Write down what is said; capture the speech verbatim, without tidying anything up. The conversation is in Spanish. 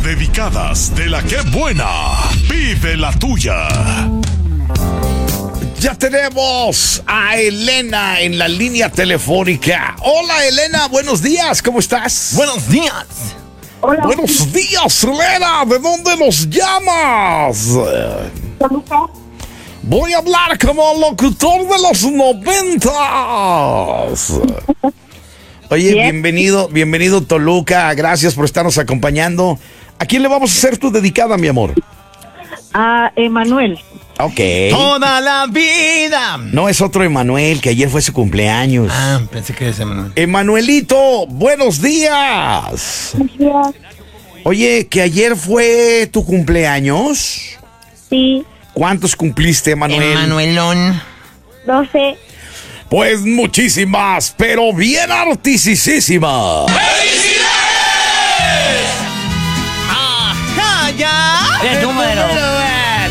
dedicadas de la que buena. Vive la tuya. Ya tenemos a Elena en la línea telefónica. Hola, Elena, buenos días, ¿cómo estás? Buenos días. Hola. Buenos días, Elena, ¿de dónde nos llamas? Toluca. Voy a hablar como locutor de los noventas. Oye, Bien. bienvenido, bienvenido Toluca, gracias por estarnos acompañando. ¿A quién le vamos a hacer tu dedicada, mi amor? A Emanuel. Ok. Toda la vida. No es otro Emanuel, que ayer fue su cumpleaños. Ah, pensé que ese Manuel. Emanuelito, buenos días. Gracias. Oye, que ayer fue tu cumpleaños. Sí. ¿Cuántos cumpliste, Emanuel? Emanuelón. doce. Pues muchísimas, pero bien artisísimas. ¡Ajá! Ya